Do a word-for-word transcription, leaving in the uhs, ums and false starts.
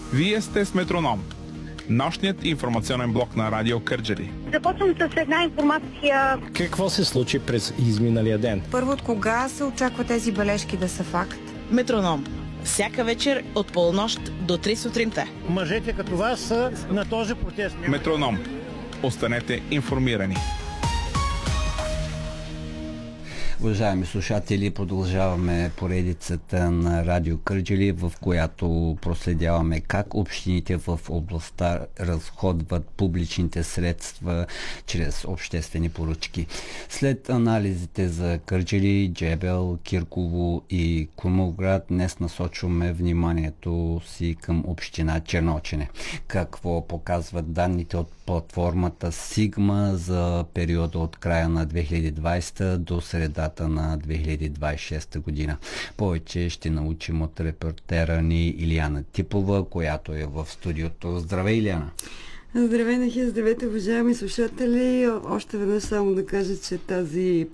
Вие сте с Метроном, нощният информационен блок на Радио Кърджали. Започвам с една информация. Какво се случи през изминалия ден? Първо, от кога се очаква тези бележки да са факт? Метроном. Всяка вечер от полунощ до три сутринта. Мъжете като вас са на този протест. Метроном. Останете информирани. Уважаеми слушатели, продължаваме поредицата на Радио Кърджали, в която проследяваме как общините в областта разходват публичните средства чрез обществени поръчки. След анализите за Кърджали, Джебел, Кирково и Крумовград, днес насочваме вниманието си към община Черноочене. Какво показват данните от платформата Сигма за периода от края на две хиляди и двадесета до средата на две хиляди двадесет и шеста година. Повече ще научим от репортера ни Илияна Типова, която е в студиото. Здравей, Илияна! Здравей, Нахи, здравейте, уважаеми слушатели. Още веднъж само да кажа, че тази